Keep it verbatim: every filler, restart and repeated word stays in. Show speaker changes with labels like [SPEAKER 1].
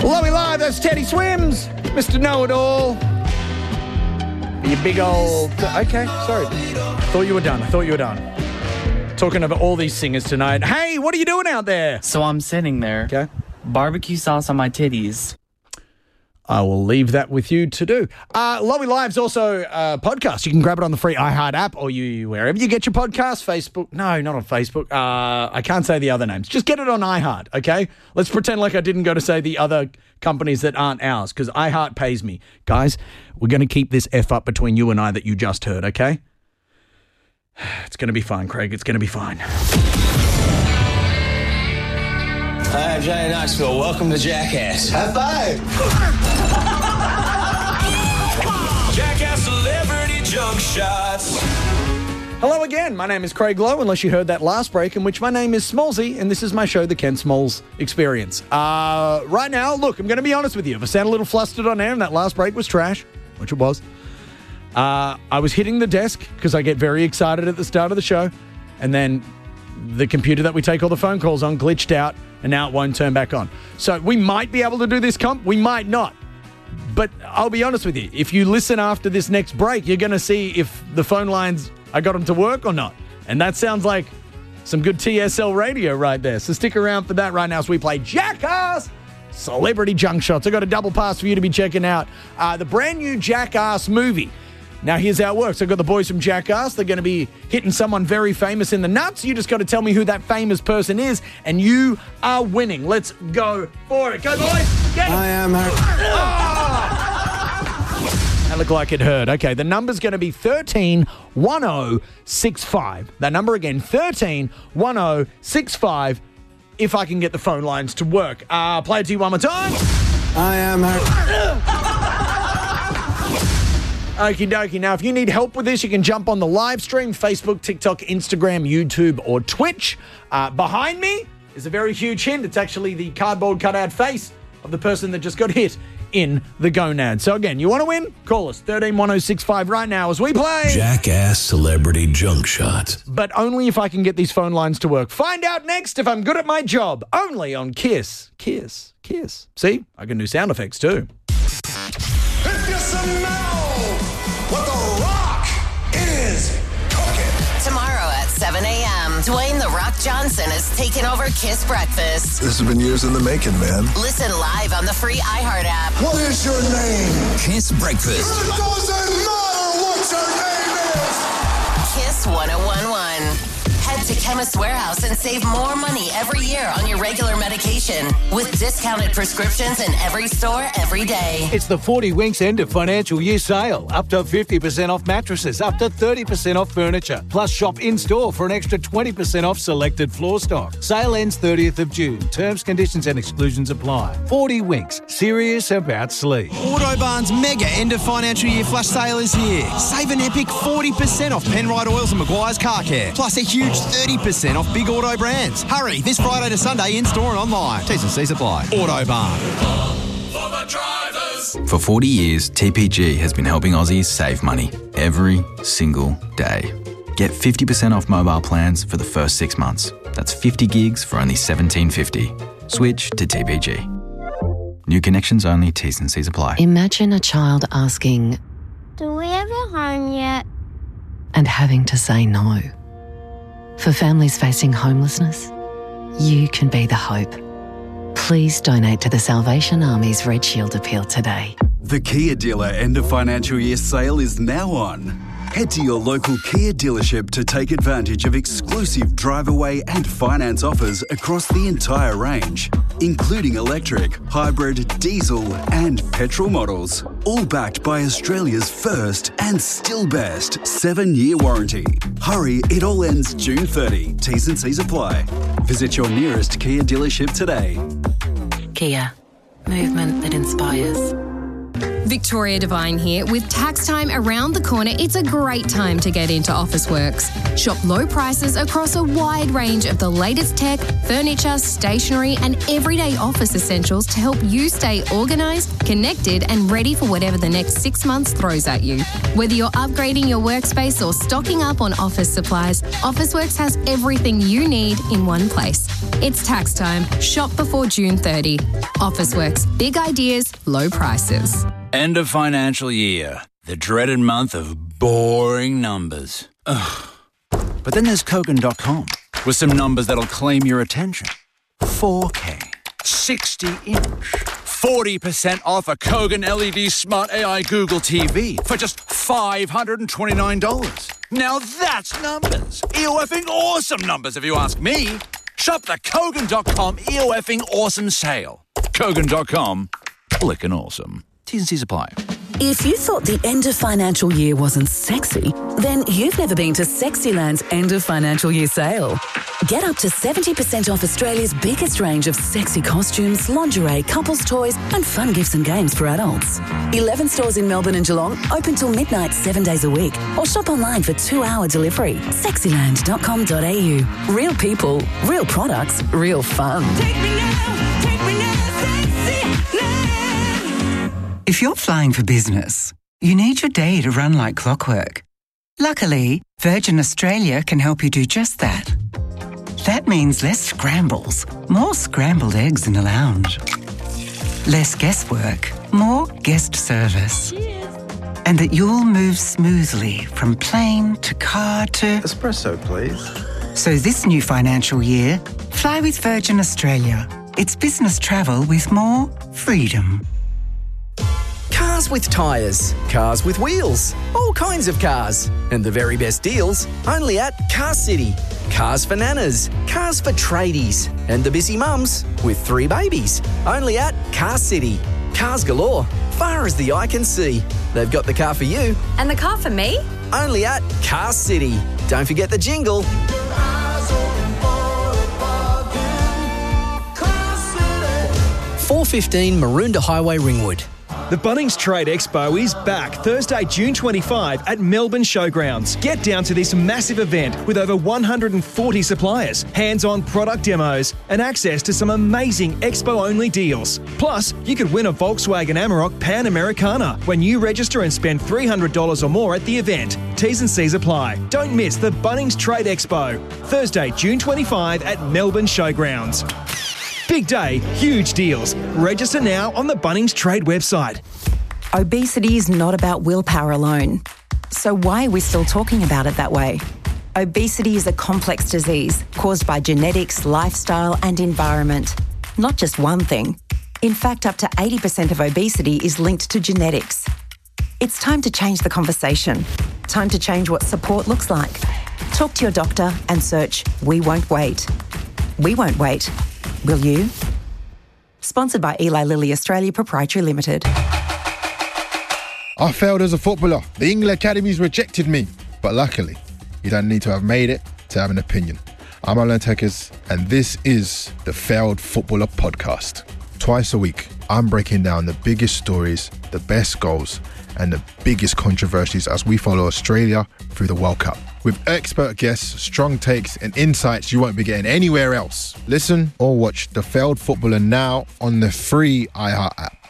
[SPEAKER 1] Lowy Live, that's Teddy Swims, Mister Know-It-All. You big old... Okay, sorry. Thought you were done. I thought you were done. Talking about all these singers tonight. Hey, what are you doing out there?
[SPEAKER 2] So I'm sitting there.
[SPEAKER 1] Okay.
[SPEAKER 2] Barbecue sauce on my titties.
[SPEAKER 1] I will leave that with you to do. Uh, Lowy Live's also a podcast. You can grab it on the free iHeart app or you wherever you get your podcast. Facebook. No, not on Facebook. Uh, I can't say the other names. Just get it on iHeart, okay? Let's pretend like I didn't go to say the other companies that aren't ours because iHeart pays me. Guys, we're going to keep this F up between you and I that you just heard, okay? It's going to be fine, Craig. It's going to be fine.
[SPEAKER 3] Hi, I'm Johnny Knoxville. Welcome to Jackass.
[SPEAKER 4] High five.
[SPEAKER 3] Jackass Celebrity Junk Shots.
[SPEAKER 1] Hello again. My name is Craig Lowe, unless you heard that last break, in which my name is Smallsy, and this is my show, The Ken Smalls Experience. Uh, right now, look, I'm going to be honest with you. If I sound a little flustered on air and that last break was trash, which it was, uh, I was hitting the desk because I get very excited at the start of the show, and then the computer that we take all the phone calls on glitched out, and now it won't turn back on. So we might be able to do this comp, we might not. But I'll be honest with you, if you listen after this next break, you're going to see if the phone lines, I got them to work or not. And that sounds like some good T S L radio right there. So stick around for that right now as we play Jackass Celebrity Junk Shots. I got a double pass for you to be checking out. Uh, the brand new Jackass movie. Now, here's how it works. I've got the boys from Jackass. They're going to be hitting someone very famous in the nuts. You just got to tell me who that famous person is, and you are winning. Let's go for it. Go, boys. Get it.
[SPEAKER 4] I am Harry.
[SPEAKER 1] Oh! That looked like it hurt. Okay, the number's going to be thirteen one oh six five. That number again, thirteen one oh six five, if I can get the phone lines to work. Uh, play it to you one more time.
[SPEAKER 4] I am Harry.
[SPEAKER 1] Okie dokie. Now, if you need help with this, you can jump on the live stream, Facebook, TikTok, Instagram, YouTube, or Twitch. Uh, behind me is a very huge hint. It's actually the cardboard cutout face of the person that just got hit in the gonad. So again, you want to win? Call us, thirteen one oh six five right now as we play
[SPEAKER 5] Jackass Celebrity Junk Shots.
[SPEAKER 1] But only if I can get these phone lines to work. Find out next if I'm good at my job. Only on Kiss. Kiss. Kiss. See? I can do sound effects too.
[SPEAKER 4] If you smell what The Rock is cooking.
[SPEAKER 6] Tomorrow at seven a.m., Dwayne The Rock Johnson is taking over Kiss Breakfast.
[SPEAKER 4] This has been years in the making, man.
[SPEAKER 6] Listen live on the free iHeart app.
[SPEAKER 4] What is your name?
[SPEAKER 5] Kiss Breakfast.
[SPEAKER 4] It doesn't matter what your name is.
[SPEAKER 6] Kiss one oh one one. Head to Chemist Warehouse and save more money every year on your regular medication with discounted prescriptions in every store every day.
[SPEAKER 7] It's the forty Winks end of financial year sale. Up to fifty percent off mattresses, up to thirty percent off furniture. Plus shop in-store for an extra twenty percent off selected floor stock. Sale ends thirtieth of June. Terms, conditions and exclusions apply. forty Winks. Serious about sleep.
[SPEAKER 8] Autobarn's mega end of financial year flash sale is here. Save an epic forty percent off Penrite Oils and Maguire's Car Care. Plus a huge thirty percent off big auto brands. Hurry, this Friday to Sunday in-store and online. T's and C's apply. Autobarn.
[SPEAKER 5] For the drivers. For forty years, T P G has been helping Aussies save money every single day. Get fifty percent off mobile plans for the first six months. That's fifty gigs for only seventeen fifty. Switch to T P G. New connections only, T's and C's apply.
[SPEAKER 9] Imagine a child asking,
[SPEAKER 10] "Do we have a home yet?"
[SPEAKER 9] and having to say no. For families facing homelessness, you can be the hope. Please donate to the Salvation Army's Red Shield appeal today.
[SPEAKER 11] The Kia dealer end of financial year sale is now on. Head to your local Kia dealership to take advantage of exclusive drive away and finance offers across the entire range, including electric, hybrid, diesel and petrol models. All backed by Australia's first and still best seven-year warranty. Hurry, it all ends June thirtieth. T's and C's apply. Visit your nearest Kia dealership today.
[SPEAKER 9] Kia. Movement that inspires.
[SPEAKER 12] Victoria Devine here. With tax time around the corner, it's a great time to get into Officeworks. Shop low prices across a wide range of the latest tech, furniture, stationery and everyday office essentials to help you stay organised, connected and ready for whatever the next six months throws at you. Whether you're upgrading your workspace or stocking up on office supplies, Officeworks has everything you need in one place. It's tax time. Shop before June thirtieth. Officeworks. Big ideas, low prices.
[SPEAKER 13] End of financial year. The dreaded month of boring numbers. Ugh. But then there's Kogan dot com with some numbers that'll claim your attention. four K, sixty inch, forty percent off a Kogan L E D Smart A I Google T V for just five hundred twenty-nine dollars. Now that's numbers. E-O-effing awesome numbers if you ask me. Shop the Kogan dot com E-O-effing awesome sale. Kogan dot com, flickin' awesome. T's and C's apply.
[SPEAKER 14] If you thought the end of financial year wasn't sexy, then you've never been to Sexyland's end of financial year sale. Get up to seventy percent off Australia's biggest range of sexy costumes, lingerie, couples toys and fun gifts and games for adults. eleven stores in Melbourne and Geelong, open till midnight seven days a week. Or shop online for two-hour delivery. Sexyland dot com dot a u. Real people, real products, real fun.
[SPEAKER 15] Take me now, take me now, Sexyland.
[SPEAKER 16] If you're flying for business, you need your day to run like clockwork. Luckily, Virgin Australia can help you do just that. That means less scrambles, more scrambled eggs in the lounge. Less guesswork, more guest service. Cheers. And that you'll move smoothly from plane to car to...
[SPEAKER 17] Espresso, please.
[SPEAKER 16] So this new financial year, fly with Virgin Australia. It's business travel with more freedom.
[SPEAKER 18] Cars with tyres, cars with wheels, all kinds of cars. And the very best deals only at Car City. Cars for nanas, cars for tradies, and the busy mums with three babies. Only at Car City. Cars galore, far as the eye can see. They've got the car for you.
[SPEAKER 19] And the car for me?
[SPEAKER 18] Only at Car City. Don't forget the jingle.
[SPEAKER 20] four fifteen Maroondah Highway, Ringwood.
[SPEAKER 21] The Bunnings Trade Expo is back Thursday, June twenty-fifth at Melbourne Showgrounds. Get down to this massive event with over one hundred forty suppliers, hands-on product demos, and access to some amazing expo-only deals. Plus, you could win a Volkswagen Amarok Pan Americana when you register and spend three hundred dollars or more at the event. T's and C's apply. Don't miss the Bunnings Trade Expo, Thursday, June twenty-fifth at Melbourne Showgrounds. Big day, huge deals. Register now on the Bunnings Trade website.
[SPEAKER 22] Obesity is not about willpower alone. So why are we still talking about it that way? Obesity is a complex disease caused by genetics, lifestyle and environment. Not just one thing. In fact, up to eighty percent of obesity is linked to genetics. It's time to change the conversation. Time to change what support looks like. Talk to your doctor and search We Won't Wait. We won't wait. Will you? Sponsored by Eli Lilly Australia Proprietary Limited.
[SPEAKER 23] I failed as a footballer. The England Academies rejected me. But luckily, you don't need to have made it to have an opinion. I'm Alan Tekers, and this is the Failed Footballer Podcast. Twice a week, I'm breaking down the biggest stories, the best goals, and the biggest controversies as we follow Australia through the World Cup. With expert guests, strong takes, and insights you won't be getting anywhere else. Listen or watch The Failed Footballer now on the free iHeart app.